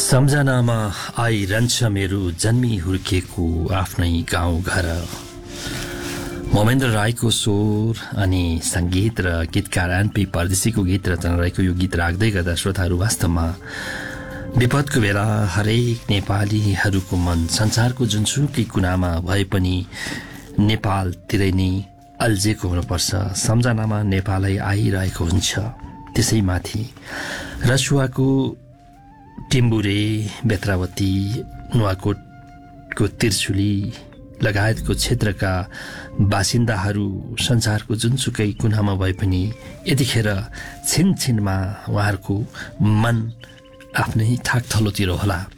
सम्झनामा आइरहन्छ मेरो जन्मी हुर्केको आफ्नै गाउँघर। मोमेन्द्र राईको स्वर अनि संगीत र गीतकार एनपी परदेशीको गीत रचना रहेको यो गीत राख्दै गर्दा श्रोताहरू वास्तवमा विपदको बेला हरेक नेपालीहरूको मन संसारको जुनसुकै कुनामा भए पनि नेपालतिरै नै अल्झेको हुनुपर्छ। सम्झनामा नेपालै आइरहेको हुन्छ। त्यसैमाथि रसुवाको टिम्बुरे, बेत्रावती, नुवाकोटको तिर्सुली लगायतको क्षेत्रका बासिन्दाहरू संसारको जुनसुकै कुनामा भए पनि यतिखेर छिनछिनमा उहाँहरूको मन आफ्नै थाकथलोतिर होला।